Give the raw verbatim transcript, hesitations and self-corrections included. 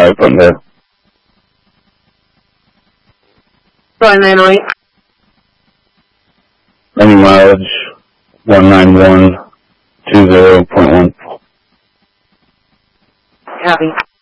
drive from there. Sorry, nine oh eight. Any mileage, one nine one two zero point one. Copy.